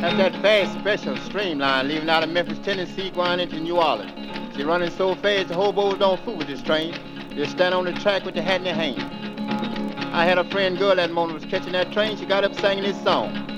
That's that fast special streamline leaving out of Memphis, Tennessee, going into New Orleans. She running so fast the hobos don't fool with this train. They stand on the track with the hat in their hand. I had a friend girl that morning was catching that train. She got up singing this song.